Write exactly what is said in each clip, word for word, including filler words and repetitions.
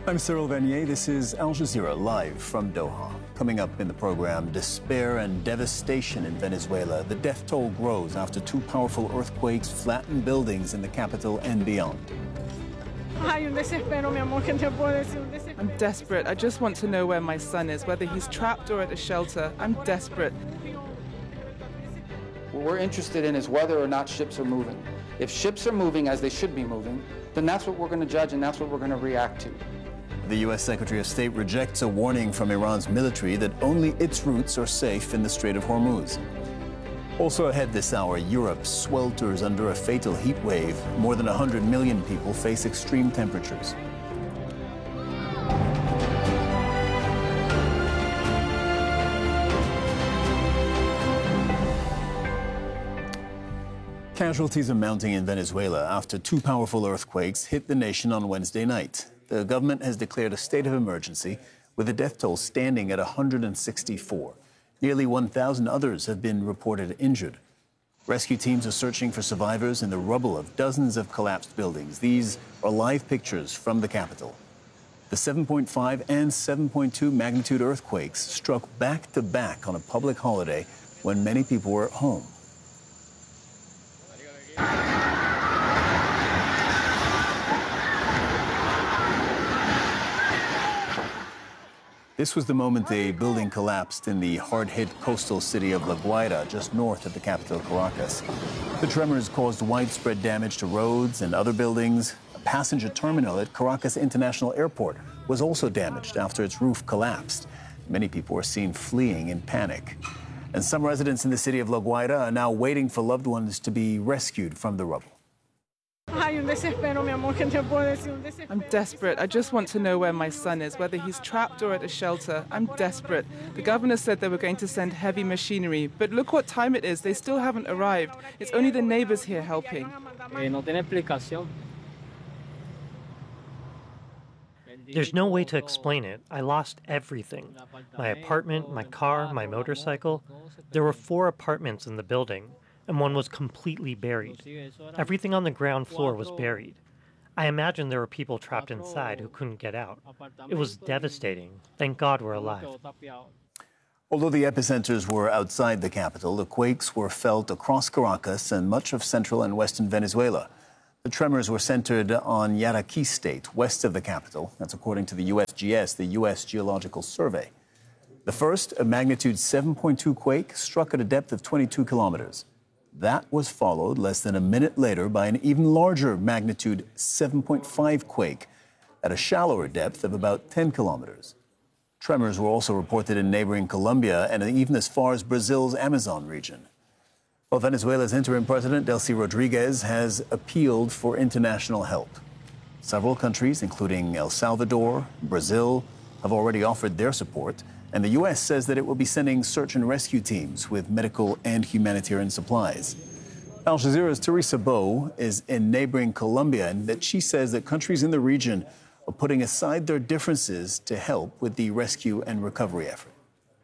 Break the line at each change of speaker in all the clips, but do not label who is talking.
I'm Cyril Vanier. This is Al Jazeera live from Doha. Coming up in the program, despair and devastation in Venezuela. The death toll grows after two powerful earthquakes flattened buildings in the capital and beyond.
I'm desperate. I just want to know where my son is, whether he's trapped or at a shelter. I'm desperate.
What we're interested in is whether or not ships are moving. If ships are moving as they should be moving, then that's what we're going to judge and that's what we're going to react to.
The U S Secretary of State rejects a warning from Iran's military that only its routes are safe in the Strait of Hormuz. Also ahead this hour, Europe swelters under a fatal heat wave. More than one hundred million people face extreme temperatures. Casualties are mounting in Venezuela after two powerful earthquakes hit the nation on Wednesday night. The government has declared a state of emergency, with the death toll standing at one hundred sixty-four. Nearly one thousand others have been reported injured. Rescue teams are searching for survivors in the rubble of dozens of collapsed buildings. These are live pictures from the capital. The seven point five and seven point two magnitude earthquakes struck back to back on a public holiday when many people were at home. This was the moment a building collapsed in the hard-hit coastal city of La Guaira, just north of the capital, Caracas. The tremors caused widespread damage to roads and other buildings. A passenger terminal at Caracas International Airport was also damaged after its roof collapsed. Many people were seen fleeing in panic. And some residents in the city of La Guaira are now waiting for loved ones to be rescued from the rubble.
I'm desperate. I just want to know where my son is, whether he's trapped or at a shelter. I'm desperate. The governor said they were going to send heavy machinery, but look what time it is. They still haven't arrived. It's only the neighbors here helping.
There's no way to explain it. I lost everything. My apartment, my car, my motorcycle. There were four apartments in the building, and one was completely buried. Everything on the ground floor was buried. I imagine there were people trapped inside who couldn't get out. It was devastating. Thank God we're alive.
Although the epicenters were outside the capital, the quakes were felt across Caracas and much of central and western Venezuela. The tremors were centered on Yaraquí State, west of the capital. That's according to the U S G S, the U S Geological Survey. The first, a magnitude seven point two quake, struck at a depth of twenty-two kilometers. That was followed less than a minute later by an even larger magnitude seven point five quake at a shallower depth of about ten kilometers. Tremors were also reported in neighboring Colombia and even as far as Brazil's Amazon region. Well, Venezuela's interim president, Delcy Rodriguez, has appealed for international help. Several countries, including El Salvador, Brazil, have already offered their support, and the U S says that it will be sending search and rescue teams with medical and humanitarian supplies. Al Jazeera's Teresa Bo is in neighboring Colombia, and that she says that countries in the region are putting aside their differences to help with the rescue and recovery effort.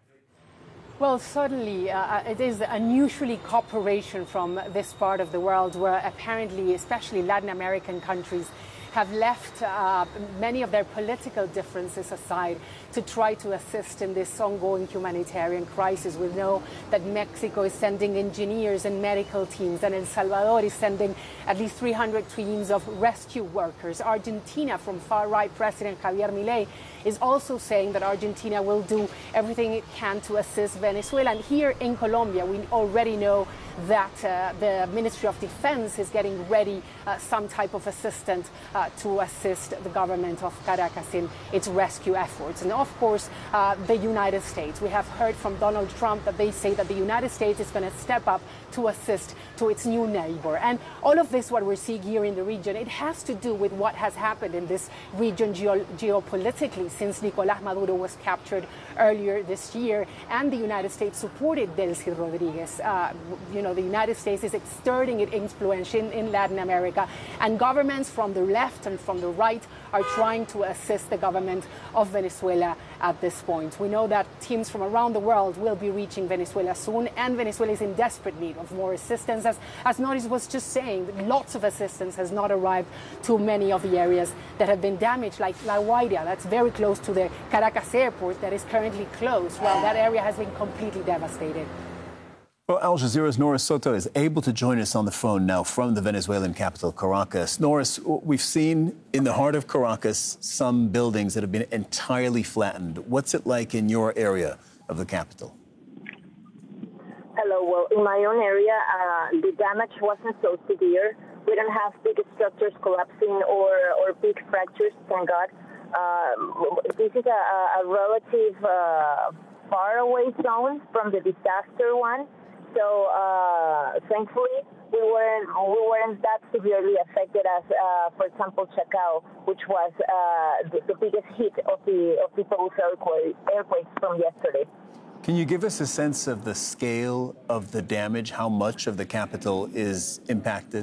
Well, certainly uh, it is unusually cooperation from this part of the world where apparently, especially Latin American countries, have left uh, many of their political differences aside to try to assist in this ongoing humanitarian crisis. We know that Mexico is sending engineers and medical teams, and El Salvador is sending at least three hundred teams of rescue workers. Argentina, from far-right President Javier Milei, is also saying that Argentina will do everything it can to assist Venezuela. And here in Colombia, we already know that uh, the Ministry of Defense is getting ready uh, some type of assistance uh, to assist the government of Caracas in its rescue efforts. And of course, uh, the United States. We have heard from Donald Trump that they say that the United States is going to step up to assist to its new neighbor. And all of this, what we're seeing here in the region, it has to do with what has happened in this region geo geopolitically since Nicolás Maduro was captured earlier this year, and the United States supported Delcy Rodriguez. Uh, you know, the United States is exerting its influence in, in Latin America, and governments from the left left and from the right are trying to assist the government of Venezuela at this point. We know that teams from around the world will be reaching Venezuela soon, and Venezuela is in desperate need of more assistance. As, as Norris was just saying, lots of assistance has not arrived to many of the areas that have been damaged, like La Guaira, that's very close to the Caracas airport that is currently closed. Well, that area has been completely devastated.
Well, Al Jazeera's Norris Soto is able to join us on the phone now from the Venezuelan capital, Caracas. Norris, we've seen in the heart of Caracas some buildings that have been entirely flattened. What's it like in your area of the capital?
Hello. Well, in my own area, uh, the damage wasn't so severe. We don't have big structures collapsing or, or big fractures, thank God. Uh, this is a, a relative uh, faraway zone from the disaster one. So uh, thankfully, we weren't we weren't that severely affected as, uh, for example, Chacao, which was uh, the, the biggest hit of the of the both earthquakes from yesterday.
Can you give us a sense of the scale of the damage? How much of the capital is impacted?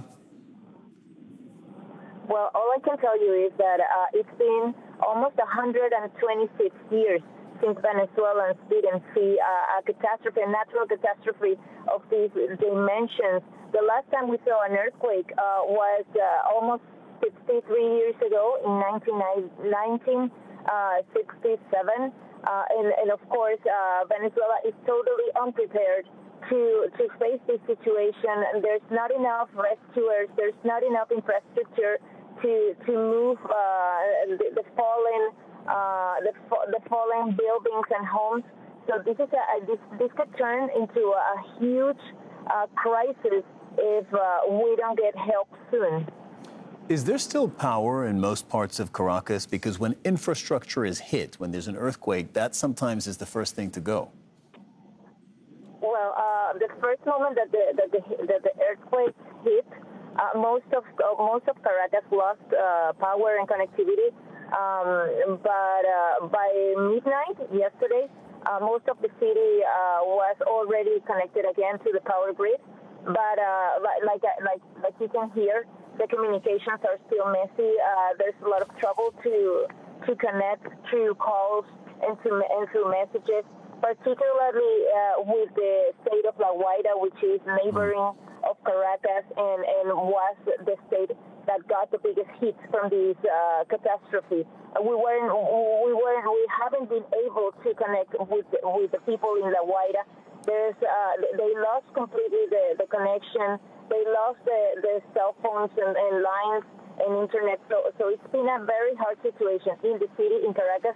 Well, all I can tell you is that uh, it's been almost one hundred twenty-six years since Venezuelans didn't see uh, a catastrophe, a natural catastrophe of these dimensions. The last time we saw an earthquake uh, was uh, almost sixty-three years ago in nineteen sixty-seven. Uh, and, and of course, uh, Venezuela is totally unprepared to, to face this situation. And there's not enough rescuers, there's not enough infrastructure to, to move uh, the, the fallen Uh, the, the fallen buildings and homes. So this is a, this, this could turn into a huge uh, crisis if uh, we don't get help soon.
Is there still power in most parts of Caracas? Because when infrastructure is hit, when there's an earthquake, that sometimes is the first thing to go.
Well, uh, the first moment that the, that the, that the earthquake hit, uh, most of uh, most of Caracas lost uh, power and connectivity. Um, but uh, by midnight yesterday, uh, most of the city uh, was already connected again to the power grid. But uh, like, like like you can hear, the communications are still messy. Uh, there's a lot of trouble to to connect through calls and to and through messages, particularly uh, with the state of La Guaira, which is neighboring of Caracas and, and was the state that got the biggest hit from this uh, catastrophe. We weren't, we weren't, we haven't been able to connect with with the people in La Guaira. There's, uh, they lost completely the, the connection. They lost the, the cell phones and, and lines and internet. So, so it's been a very hard situation in the city, in Caracas,